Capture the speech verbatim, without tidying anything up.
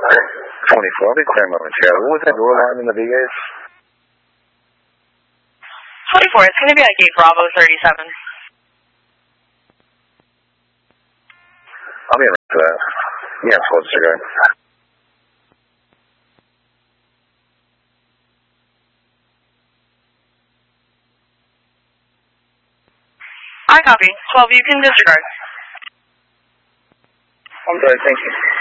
twenty-four, I'll be clear momentarily. What was that door line in the V As? twenty-four, it's going to be at gate Bravo thirty-seven. I'll be in for that. Yeah, I'm supposed to go. I copy. twelve, you can disregard. I'm sorry, thank you.